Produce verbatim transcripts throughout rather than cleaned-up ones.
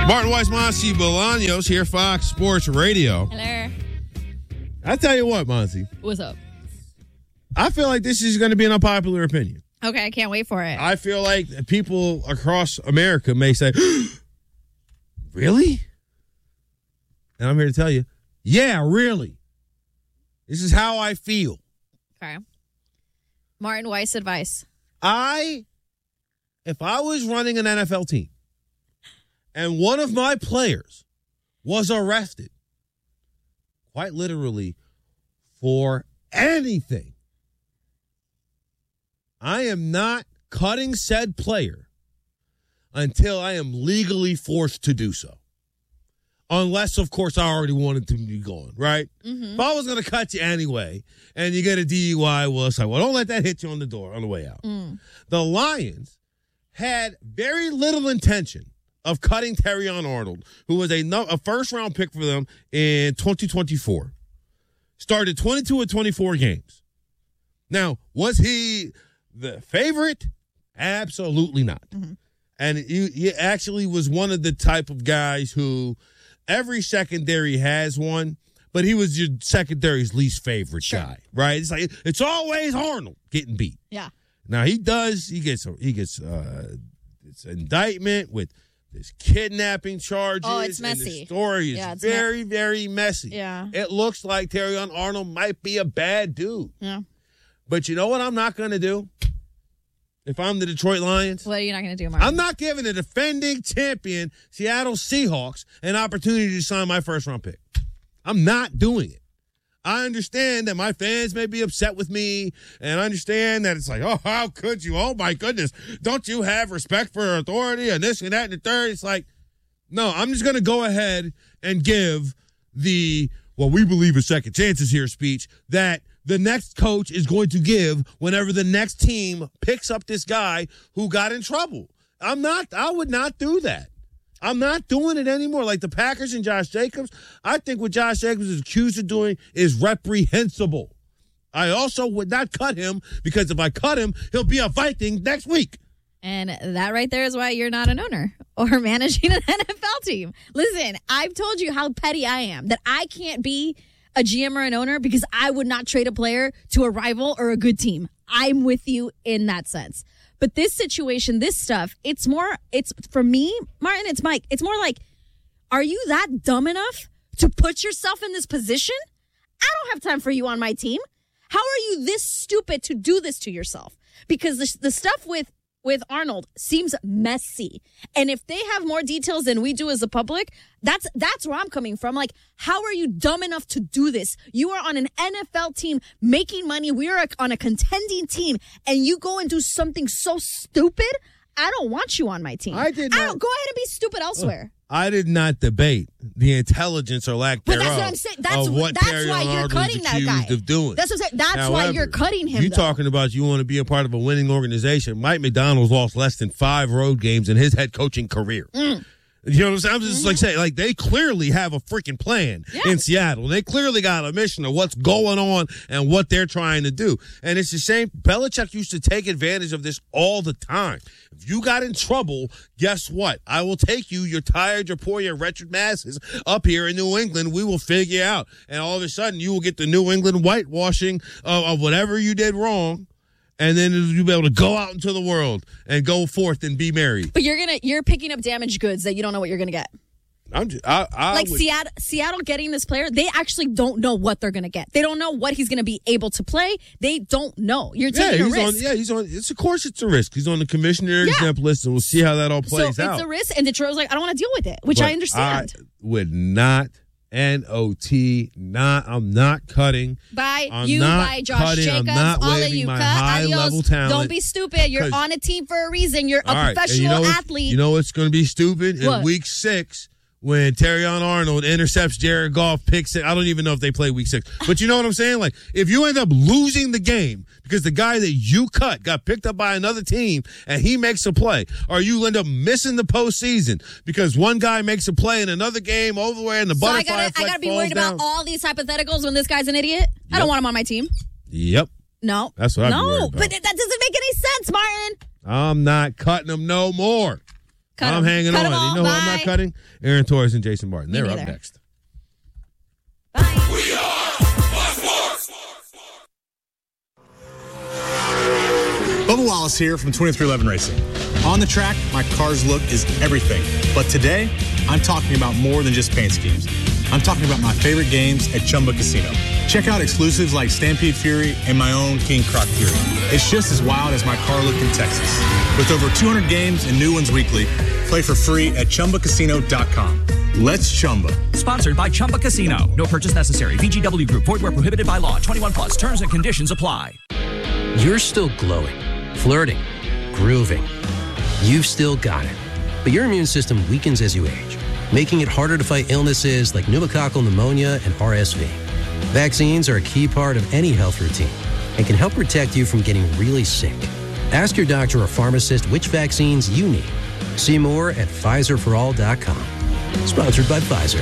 Martin Weiss, Monty Bolaños here, Fox Sports Radio. Hello. I tell you what, Monty. What's up? I feel like this is going to be an unpopular opinion. Okay, I can't wait for it. I feel like people across America may say, really? And I'm here to tell you, yeah, really. This is how I feel. Okay. Martin Weiss advice. I, if I was running an N F L team and one of my players was arrested, quite literally, for anything, I am not cutting said player until I am legally forced to do so. Unless, of course, I already wanted to be gone, right? Mm-hmm. If I was going to cut you anyway and you get a D U I, well, it's like, well, don't let that hit you on the door on the way out. Mm. The Lions had very little intention of cutting Terrion Arnold, who was a, no, a first-round pick for them in twenty twenty-four. Started twenty-two of twenty-four games. Now, was he the favorite? Absolutely not. Mm-hmm. And he, he actually was one of the type of guys who every secondary has one, but he was your secondary's least favorite sure. guy, right? It's like it's always Arnold getting beat. Yeah. Now he does. He gets he gets uh, it's an indictment with this kidnapping charges. Oh, it's and messy. the story is yeah, it's very me- very messy. Yeah. It looks like Terrion Arnold might be a bad dude. Yeah. But you know what I'm not going to do? If I'm the Detroit Lions, what are you not going to do, Mark? I'm not giving the defending champion Seattle Seahawks an opportunity to sign my first round pick. I'm not doing it. I understand that my fans may be upset with me, and I understand that it's like, oh, how could you? Oh, my goodness. Don't you have respect for authority and this and that and the third? It's like, no, I'm just going to go ahead and give the, well, we believe in second chances here speech that the next coach is going to give whenever the next team picks up this guy who got in trouble. I'm not, I would not do that. I'm not doing it anymore. Like the Packers and Josh Jacobs, I think what Josh Jacobs is accused of doing is reprehensible. I also would not cut him because if I cut him, he'll be a Viking next week. And that right there is why you're not an owner or managing an N F L team. Listen, I've told you how petty I am, that I can't be a G M or an owner because I would not trade a player to a rival or a good team. I'm with you in that sense. But this situation, this stuff, it's more, it's for me, Martin, it's Mike. It's more like, are you that dumb enough to put yourself in this position? I don't have time for you on my team. How are you this stupid to do this to yourself? Because the, the stuff with with Arnold seems messy. And if they have more details than we do as a public, that's that's where I'm coming from. Like, how are you dumb enough to do this? You are on an N F L team making money. We are on a contending team, and you go and do something so stupid? I don't want you on my team. I did not. I don't, go ahead and be stupid elsewhere. I did not debate the intelligence or lack but thereof. But that's what I'm saying. That's, of what that's Terrion why you're Arnold cutting is that guy. Of doing. That's what I'm saying. That's However, why you're cutting him. You though. talking about you want to be a part of a winning organization. Mike McDonald's lost less than five road games in his head coaching career. Mm. You know what I'm saying? I'm just mm-hmm. like saying, like, they clearly have a freaking plan yeah. in Seattle. They clearly got a mission of what's going on and what they're trying to do. And it's the same. Belichick used to take advantage of this all the time. If you got in trouble, guess what? I will take you, you're tired, you're poor, you're wretched masses, up here in New England. We will figure you out. And all of a sudden, you will get the New England whitewashing of, of whatever you did wrong. And then you'll be able to go out into the world and go forth and be married. But you're gonna you're picking up damaged goods that you don't know what you're gonna get. I'm just, I, I like would, Seattle, Seattle getting this player, they actually don't know what they're gonna get. They don't know what he's gonna be able to play. They don't know. You're yeah, taking he's a risk. On, yeah, he's on. It's of course it's a risk. He's on the commissioner yeah. exempt list, and we'll see how that all plays so out. It's a risk, and Detroit was like, I don't want to deal with it, which but I understand. I would not. N O T, not, I'm not cutting. By I'm you, not by Josh cutting, Jacobs, I'm not all of waving you. my Cut, high-level adios. talent. Don't be stupid. You're on a team for a reason. You're a right. professional you know athlete. You know what's going to be stupid? What? In week six, when Terrion Arnold intercepts Jared Goff, picks it. I don't even know if they play week six. But you know what I'm saying? Like, if you end up losing the game because the guy that you cut got picked up by another team and he makes a play, or you end up missing the postseason because one guy makes a play in another game over where in the so butterfly I gotta, effect I gotta be falls worried down. about all these hypotheticals when this guy's an idiot? Yep. I don't want him on my team. Yep. No. That's what I'm No, worried about. but that doesn't make any sense, Martin. I'm not cutting him no more. Cut I'm 'em. hanging Cut on. 'em all. You know who I'm not Bye. cutting? Aaron Torres and Jason Martin. Me They're up neither. next. Bye. We are Fox Sports. Bubba Wallace here from twenty-three eleven Racing. On the track, my car's look is everything. But today, I'm talking about more than just paint schemes. I'm talking about my favorite games at Chumba Casino. Check out exclusives like Stampede Fury and my own King Croc Fury. It's just as wild as my car look in Texas. With over two hundred games and new ones weekly, play for free at Chumba Casino dot com. Let's Chumba. Sponsored by Chumba Casino. No purchase necessary. V G W Group. Void where prohibited by law. twenty-one plus. Terms and conditions apply. You're still glowing, flirting, grooving. You've still got it. But your immune system weakens as you age, making it harder to fight illnesses like pneumococcal pneumonia and R S V. Vaccines are a key part of any health routine and can help protect you from getting really sick. Ask your doctor or pharmacist which vaccines you need. See more at Pfizer for all dot com. Sponsored by Pfizer.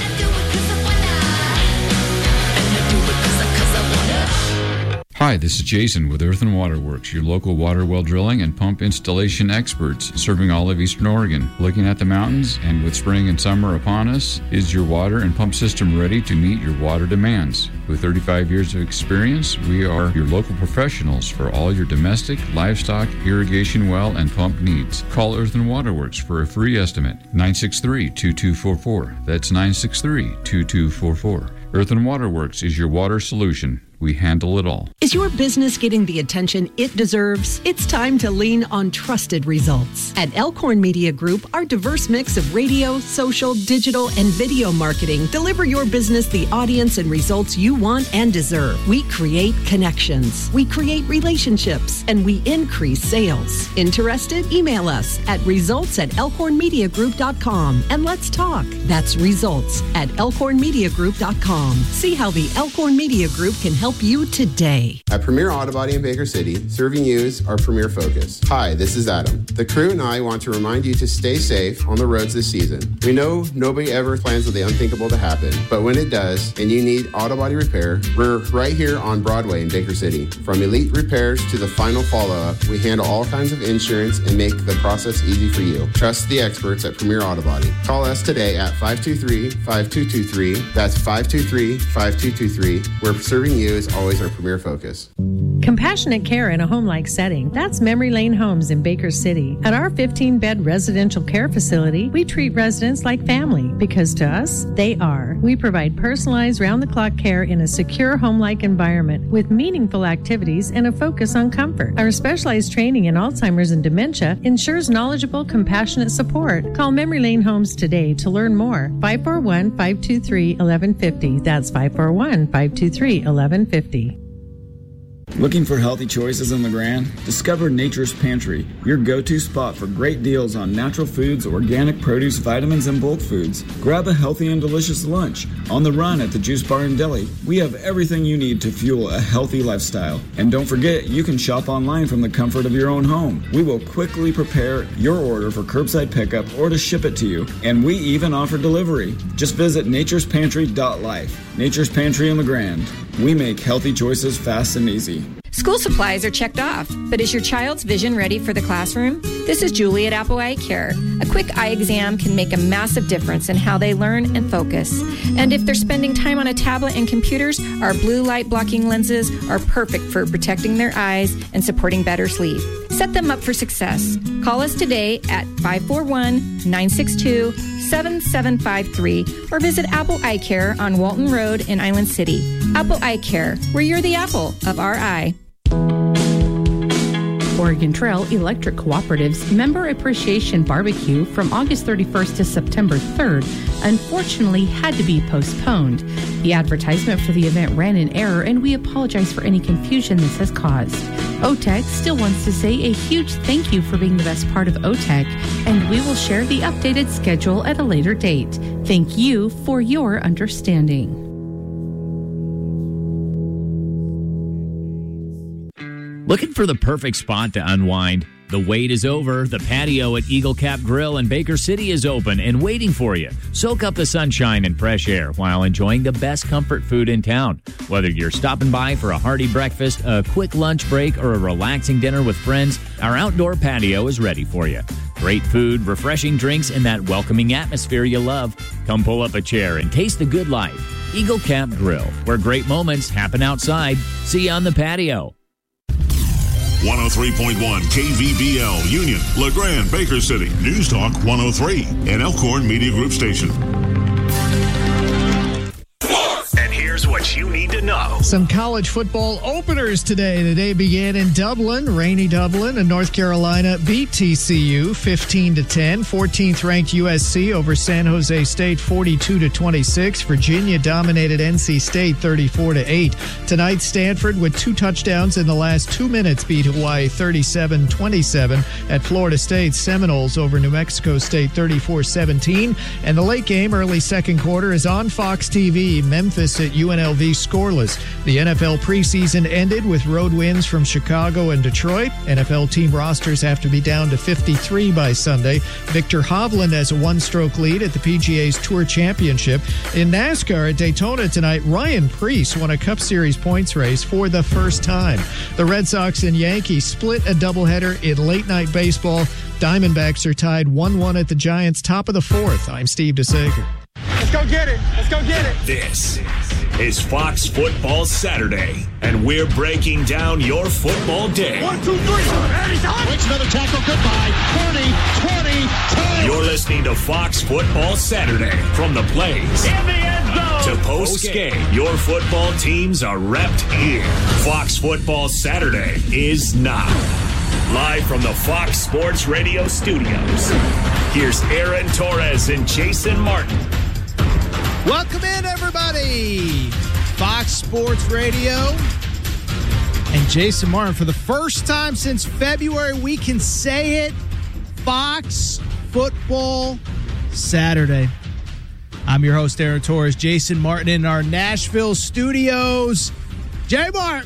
Hi, this is Jason with Earth and Water Works, your local water well drilling and pump installation experts serving all of Eastern Oregon. Looking at the mountains and with spring and summer upon us, is your water and pump system ready to meet your water demands? With thirty-five years of experience, we are your local professionals for all your domestic, livestock, irrigation well, and pump needs. Call Earth and Water Works for a free estimate. nine six three, two two four four. That's nine six three, two two four four. Earth and Water Works is your water solution. We handle it all. Is your business getting the attention it deserves? It's time to lean on trusted results. At Elkhorn Media Group, our diverse mix of radio, social, digital, and video marketing deliver your business the audience and results you want and deserve. We create connections, we create relationships, and we increase sales. Interested? Email us at results at elkhorn media group dot com and let's talk. That's results at elkhorn media group dot com. See how the Elkhorn Media Group can help you today. At Premier Auto Body in Baker City, serving you is our premier focus. Hi, this is Adam. The crew and I want to remind you to stay safe on the roads this season. We know nobody ever plans for the unthinkable to happen, but when it does and you need auto body repair, we're right here on Broadway in Baker City. From elite repairs to the final follow-up, we handle all kinds of insurance and make the process easy for you. Trust the experts at Premier Auto Body. Call us today at five two three, five two two three. That's five two three, five two two three. We're serving you is always our premier focus. Compassionate care in a home-like setting. That's Memory Lane Homes in Baker City. At our fifteen-bed residential care facility, we treat residents like family because to us, they are. We provide personalized round-the-clock care in a secure home-like environment with meaningful activities and a focus on comfort. Our specialized training in Alzheimer's and dementia ensures knowledgeable, compassionate support. Call Memory Lane Homes today to learn more. five four one, five two three, one one five zero. That's five four one, five two three, one one five zero. Looking for healthy choices in LeGrand? Discover Nature's Pantry, your go-to spot for great deals on natural foods, organic produce, vitamins, and bulk foods. Grab a healthy and delicious lunch. On the run at the Juice Bar and Deli, we have everything you need to fuel a healthy lifestyle. And don't forget, you can shop online from the comfort of your own home. We will quickly prepare your order for curbside pickup or to ship it to you. And we even offer delivery. Just visit natures pantry dot life. Nature's Pantry in LeGrand. We make healthy choices fast and easy. School supplies are checked off, but is your child's vision ready for the classroom? This is Julie at Apple Eye Care. A quick eye exam can make a massive difference in how they learn and focus. And if they're spending time on a tablet and computers, our blue light blocking lenses are perfect for protecting their eyes and supporting better sleep. Set them up for success. Call us today at five four one, nine six two, seven seven five three or visit Apple Eye Care on Walton Road in Island City. Apple Eye Care, where you're the apple of our eye. Oregon Trail Electric Cooperative's Member Appreciation Barbecue from August thirty-first to September third unfortunately had to be postponed. The advertisement for the event ran in error, and we apologize for any confusion this has caused. O T E C still wants to say a huge thank you for being the best part of O T E C, and we will share the updated schedule at a later date. Thank you for your understanding. Looking for the perfect spot to unwind? The wait is over. The patio at Eagle Cap Grill in Baker City is open and waiting for you. Soak up the sunshine and fresh air while enjoying the best comfort food in town. Whether you're stopping by for a hearty breakfast, a quick lunch break, or a relaxing dinner with friends, our outdoor patio is ready for you. Great food, refreshing drinks, and that welcoming atmosphere you love. Come pull up a chair and taste the good life. Eagle Cap Grill, where great moments happen outside. See you on the patio. one oh three point one K V B L, Union, LeGrand, Baker City, News Talk one oh three, an Elkhorn Media Group station. And here's what you need to know. Some college football openers today. The day began in Dublin. Rainy Dublin and North Carolina beat T C U fifteen to ten. fourteenth ranked U S C over San Jose State forty-two to twenty-six. Virginia dominated N C State thirty-four to eight. Tonight, Stanford with two touchdowns in the last two minutes beat Hawaii thirty-seven twenty-seven. At Florida State, Seminoles over New Mexico State thirty-four seventeen. And the late game, early second quarter, is on Fox T V. Memphis at U N L V scoreless. The N F L preseason ended with road wins from Chicago and Detroit. N F L team rosters have to be down to fifty-three by Sunday. Victor Hovland has a one-stroke lead at the P G A's Tour Championship. In NASCAR at Daytona tonight, Ryan Preece won a Cup Series points race for the first time. The Red Sox and Yankees split a doubleheader in late-night baseball. Diamondbacks are tied one one at the Giants' top of the fourth. I'm Steve DeSager. Let's go get it. Let's go get it. This is Fox Football Saturday, and we're breaking down your football day. One, two, three. Anytime. Makes another tackle. Goodbye. thirty, twenty, ten. You're listening to Fox Football Saturday from the plays In the end zone. to post game. Your football teams are repped here. Fox Football Saturday is now. Live from the Fox Sports Radio studios. Here's Aaron Torres and Jason Martin. Welcome in, everybody. Fox Sports Radio and Jason Martin. For the first time since February, we can say it. Fox Football Saturday. I'm your host, Aaron Torres. Jason Martin in our Nashville studios. J-Mart,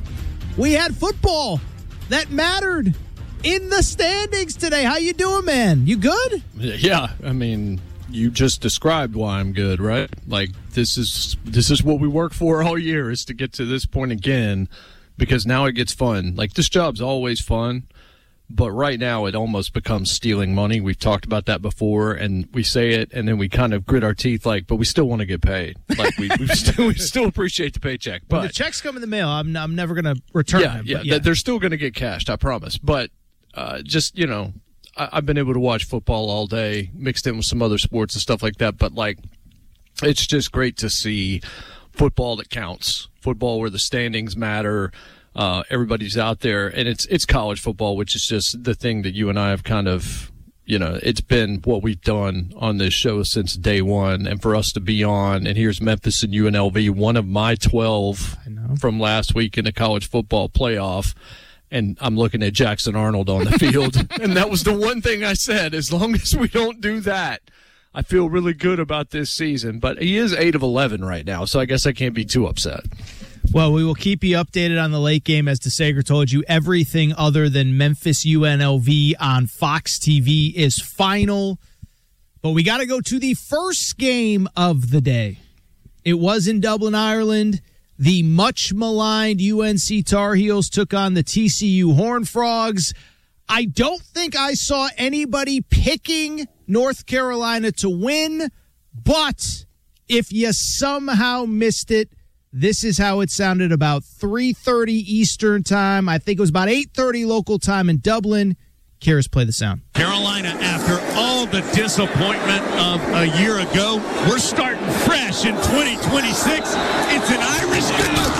we had football that mattered in the standings today. How you doing, man? You good? Yeah, I mean, you just described why I'm good, right? Like, this is this is what we work for all year, is to get to this point again, because now it gets fun. Like, this job's always fun, but right now it almost becomes stealing money. We've talked about that before, and we say it, and then we kind of grit our teeth, like, but we still want to get paid. Like, we, we, still, we still appreciate the paycheck. But when the checks come in the mail, I'm, I'm never going to return yeah, them. Yeah, yeah, they're still going to get cashed, I promise. But uh, just, you know, I, I've been able to watch football all day, mixed in with some other sports and stuff like that. But, like, it's just great to see football that counts, football where the standings matter. Uh, everybody's out there, and it's it's college football, which is just the thing that you and I have kind of, you know, it's been what we've done on this show since day one. And for us to be on, and here's Memphis and U N L V, one of my twelve from last week in the college football playoff. And I'm looking at Jackson Arnold on the field. And that was the one thing I said, as long as we don't do that, I feel really good about this season. But he is eight of eleven right now, so I guess I can't be too upset. Well, we will keep you updated on the late game. As DeSager told you, everything other than Memphis U N L V on Fox T V is final. But we got to go to the first game of the day. It was in Dublin, Ireland. The much-maligned U N C Tar Heels took on the T C U Horned Frogs. I don't think I saw anybody picking North Carolina to win, but if you somehow missed it, this is how it sounded about three thirty Eastern time. I think it was about eight thirty local time in Dublin. Kyrus, play the sound. Carolina, after all the disappointment of a year ago, we're starting fresh in twenty twenty-six. It's an Irish coup.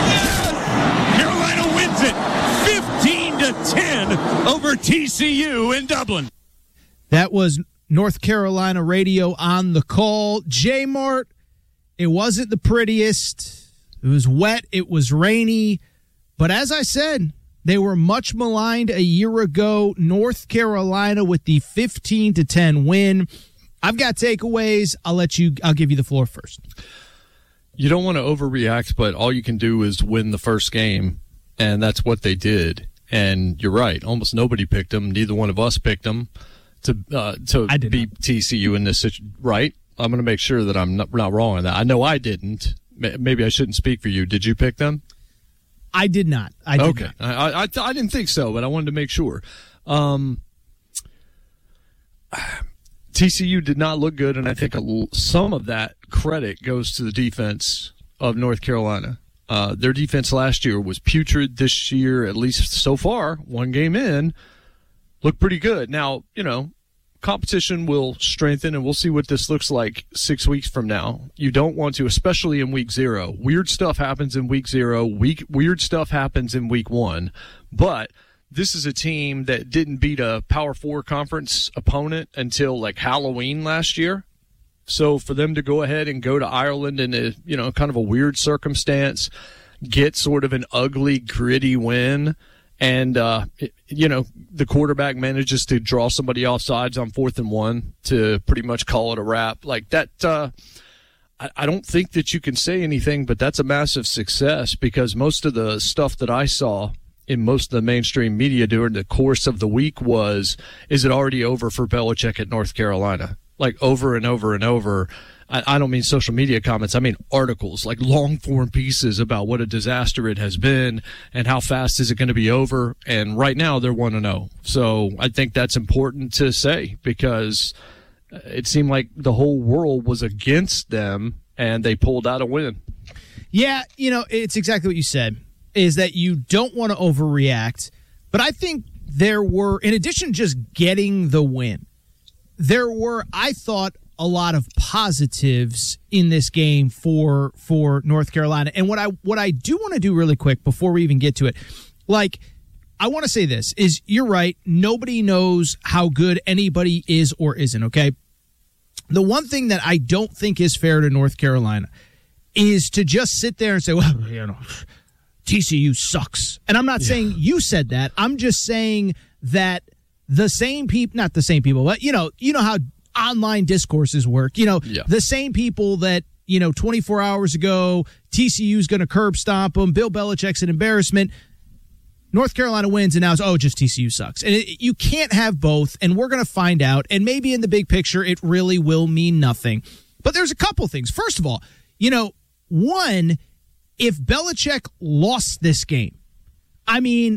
Carolina wins it fifteen to ten over T C U in Dublin. That was North Carolina radio on the call. J-Mart, it wasn't the prettiest. It was wet. It was rainy. But as I said, they were much maligned a year ago. North Carolina with the fifteen to ten win. I've got takeaways. I'll let you, I'll give you the floor first. You don't want to overreact, but all you can do is win the first game, and that's what they did. And you're right. Almost nobody picked them. Neither one of us picked them to uh, to beat T C U in this situation. Right? I'm going to make sure that I'm not, not wrong on that. I know I didn't. Maybe I shouldn't speak for you. Did you pick them? I did not. I did okay. not. I, I I didn't think so, but I wanted to make sure. Um, T C U did not look good, and I think a, some of that credit goes to the defense of North Carolina. Uh, their defense last year was putrid. This year, at least so far, one game in, looked pretty good. Now, you know, competition will strengthen, and we'll see what this looks like six weeks from now. You don't want to, especially in week zero. Weird stuff happens in week zero. Week, weird stuff happens in week one. But this is a team that didn't beat a Power Four conference opponent until like Halloween last year. So for them to go ahead and go to Ireland in a, you know, kind of a weird circumstance, get sort of an ugly, gritty win, and, uh, it, you know, the quarterback manages to draw somebody off sides on fourth and one to pretty much call it a wrap. Like that, uh, I, I don't think that you can say anything, but that's a massive success, because most of the stuff that I saw in most of the mainstream media during the course of the week was, is it already over for Belichick at North Carolina? Like over and over and over. I, I don't mean social media comments. I mean articles, like long-form pieces about what a disaster it has been and how fast is it going to be over. And right now they're one and oh. So I think that's important to say, because it seemed like the whole world was against them and they pulled out a win. Yeah, you know, it's exactly what you said, is that you don't want to overreact. But I think there were, in addition to just getting the win, there were, I thought, a lot of positives in this game for for North Carolina. And what I what I do want to do really quick before we even get to it, like, I want to say this, is you're right, nobody knows how good anybody is or isn't, okay? The one thing that I don't think is fair to North Carolina is to just sit there and say, well, you know, T C U sucks. And I'm not yeah. saying you said that. I'm just saying that the same people, not the same people, but, you know, you know how online discourses work. You know, yeah. the same people that, you know, twenty-four hours ago, T C U's going to curb stomp them, Bill Belichick's an embarrassment, North Carolina wins, and now it's, oh, just T C U sucks. And it, you can't have both, and we're going to find out. And maybe in the big picture, it really will mean nothing. But there's a couple things. First of all, you know, one, if Belichick lost this game, I mean,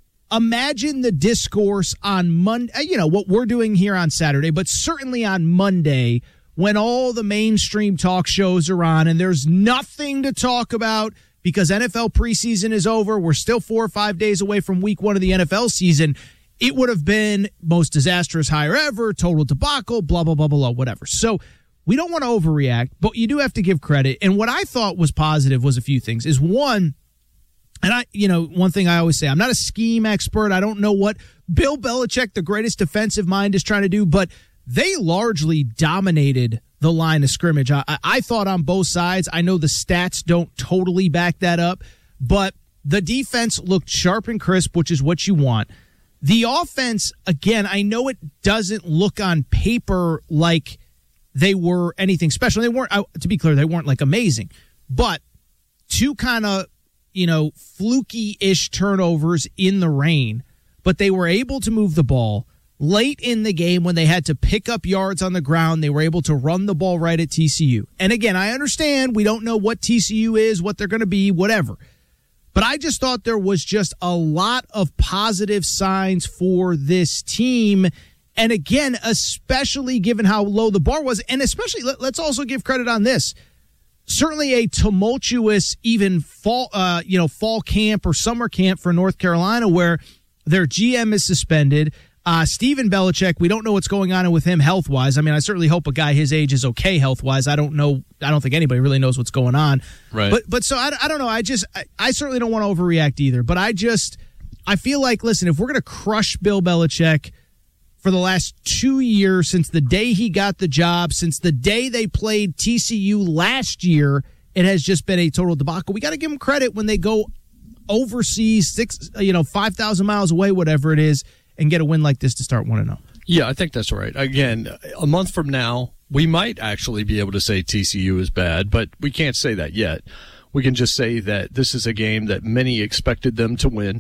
imagine the discourse on Monday, you know, what we're doing here on Saturday, but certainly on Monday when all the mainstream talk shows are on and there's nothing to talk about because N F L preseason is over. We're still four or five days away from week one of the N F L season. It would have been most disastrous hire ever, total debacle, blah, blah, blah, blah, whatever. So we don't want to overreact, but you do have to give credit. And what I thought was positive was a few things. Is one, and I, you know, one thing I always say, I'm not a scheme expert. I don't know what Bill Belichick, the greatest defensive mind, is trying to do, but they largely dominated the line of scrimmage. I, I thought on both sides. I know the stats don't totally back that up, but the defense looked sharp and crisp, which is what you want. The offense, again, I know it doesn't look on paper like they were anything special. They weren't, to be clear, they weren't like amazing, but two kind of, you know, fluky-ish turnovers in the rain, but they were able to move the ball. Late in the game when they had to pick up yards on the ground, they were able to run the ball right at T C U. And again, I understand we don't know what T C U is, what they're going to be, whatever. But I just thought there was just a lot of positive signs for this team. And again, especially given how low the bar was, and especially, let, let's also give credit on this. Certainly a tumultuous, even fall, uh, you know, fall camp or summer camp for North Carolina, where their G M is suspended. Uh, Stephen Belichick, we don't know what's going on with him health-wise. I mean, I certainly hope a guy his age is okay health-wise. I don't know. I don't think anybody really knows what's going on. Right. But but so I, I don't know. I just I, I certainly don't want to overreact either. But I just I feel like, listen, if we're going to crush Bill Belichick for the last two years, since the day he got the job, since the day they played T C U last year, it has just been a total debacle. We got to give them credit when they go overseas, six, you know, five thousand miles away, whatever it is, and get a win like this to start one and oh. Yeah, I think that's right. Again, a month from now, we might actually be able to say T C U is bad, but we can't say that yet. We can just say that this is a game that many expected them to win,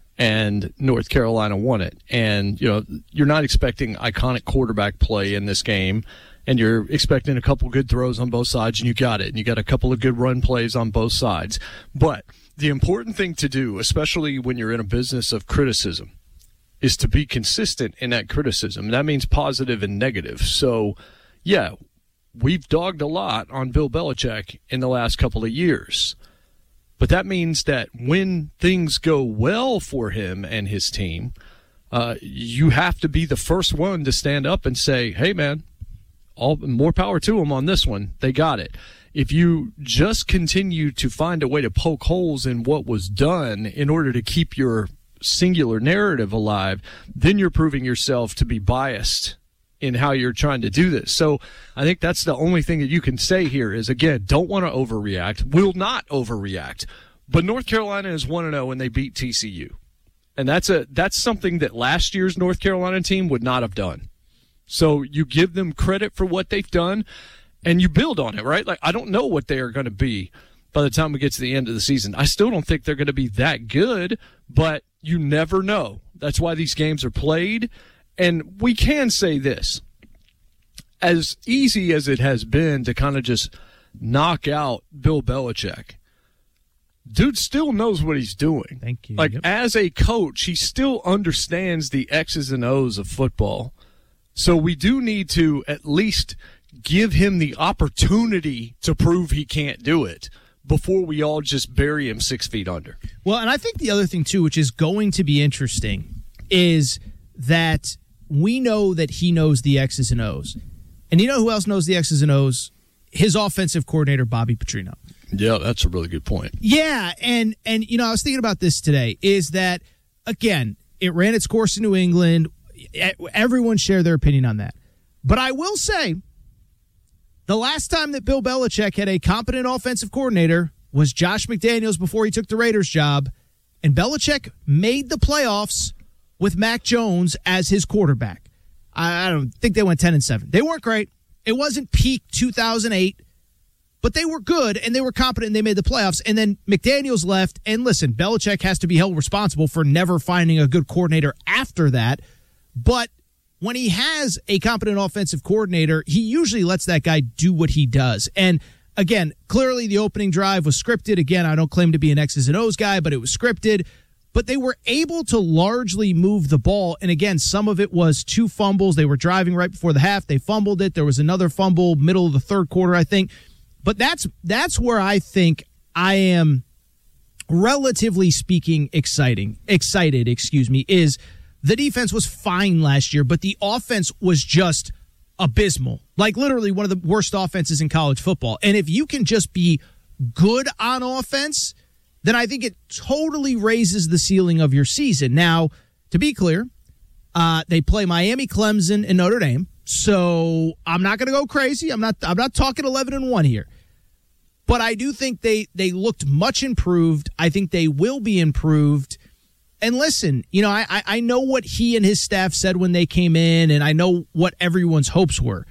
and North Carolina won it. And, you know, you're not expecting iconic quarterback play in this game, and you're expecting a couple good throws on both sides, and you got it. And you got a couple of good run plays on both sides. But the important thing to do, especially when you're in a business of criticism, is to be consistent in that criticism. That means positive and negative. So, yeah, we've dogged a lot on Bill Belichick in the last couple of years. But that means that when things go well for him and his team, uh, you have to be the first one to stand up and say, hey, man, all more power to them on this one. They got it. If you just continue to find a way to poke holes in what was done in order to keep your singular narrative alive, then you're proving yourself to be biased in how you're trying to do this. So I think that's the only thing that you can say here is, again, don't want to overreact, will not overreact. But North Carolina is one and oh and they beat T C U. And that's a that's something that last year's North Carolina team would not have done. So you give them credit for what they've done, and you build on it, right? Like, I don't know what they are going to be by the time we get to the end of the season. I still don't think they're going to be that good, but you never know. That's why these games are played. And we can say this. As easy as it has been to kind of just knock out Bill Belichick, dude still knows what he's doing. Thank you. Like, Yep. as a coach, he still understands the X's and O's of football. So we do need to at least give him the opportunity to prove he can't do it before we all just bury him six feet under. Well, and I think the other thing, too, which is going to be interesting, is that we know that he knows the X's and O's. And you know who else knows the X's and O's? His offensive coordinator, Bobby Petrino. Yeah, that's a really good point. Yeah, and, and you know, I was thinking about this today, is that, again, it ran its course in New England. Everyone shared their opinion on that. But I will say, the last time that Bill Belichick had a competent offensive coordinator was Josh McDaniels before he took the Raiders job, and Belichick made the playoffs with Mac Jones as his quarterback. I, I don't think they went ten and seven. They weren't great. It wasn't peak two thousand eight, but they were good, and they were competent, and they made the playoffs. And then McDaniels left, and listen, Belichick has to be held responsible for never finding a good coordinator after that. But when he has a competent offensive coordinator, he usually lets that guy do what he does. And again, clearly the opening drive was scripted. Again, I don't claim to be an X's and O's guy, but it was scripted. But they were able to largely move the ball. And again, some of it was two fumbles. They were driving right before the half. They fumbled it. There was another fumble middle of the third quarter, I think. But that's that's where I think I am, relatively speaking, exciting, excited, excuse me, is the defense was fine last year, but the offense was just abysmal. Like literally one of the worst offenses in college football. And if you can just be good on offense, then I think it totally raises the ceiling of your season. Now, to be clear, uh, they play Miami, Clemson, and Notre Dame. So I'm not going to go crazy. I'm not I'm not talking eleven and one here. But I do think they they looked much improved. I think they will be improved. And listen, you know, I, I know what he and his staff said when they came in, and I know what everyone's hopes were.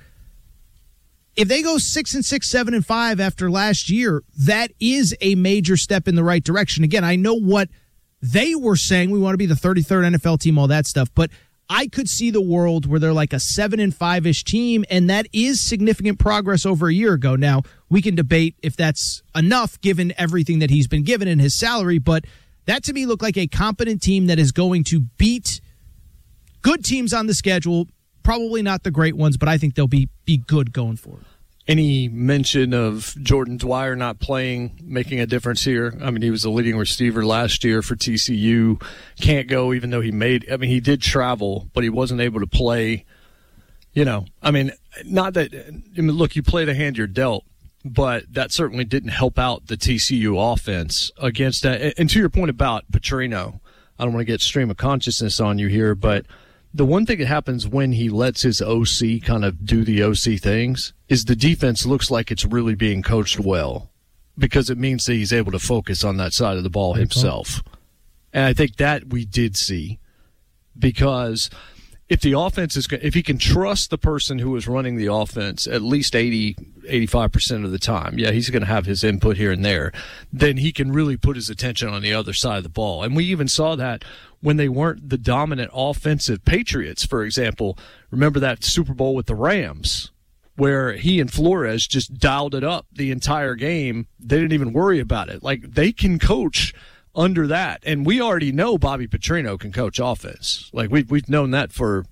If they go six and six, seven and five after last year, that is a major step in the right direction. Again, I know what they were saying. We want to be the thirty-third N F L team, all that stuff. But I could see the world where they're like a seven and five ish team, and that is significant progress over a year ago. Now, we can debate if that's enough given everything that he's been given in his salary, but that to me looked like a competent team that is going to beat good teams on the schedule. Probably not the great ones, but I think they'll be be good going forward. Any mention of Jordan Dwyer not playing, making a difference here? I mean, he was the leading receiver last year for T C U. Can't go even though he made – I mean, he did travel, but he wasn't able to play. You know, I mean, not that – I mean, look, you play the hand you're dealt, but that certainly didn't help out the T C U offense against that. And to your point about Petrino, I don't want to get stream of consciousness on you here, but the one thing that happens when he lets his O C kind of do the O C things is the defense looks like it's really being coached well because it means that he's able to focus on that side of the ball himself. And I think that we did see because if the offense is, if he can trust the person who is running the offense at least eighty, eighty-five percent of the time, yeah, he's going to have his input here and there, then he can really put his attention on the other side of the ball. And we even saw that when they weren't the dominant offensive Patriots, for example. Remember that Super Bowl with the Rams where he and Flores just dialed it up the entire game. They didn't even worry about it. Like, they can coach under that. And we already know Bobby Petrino can coach offense. Like, we've, we've known that for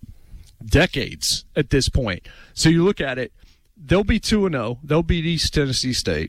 decades at this point. So you look at it, they'll be two and oh. They'll beat East Tennessee State.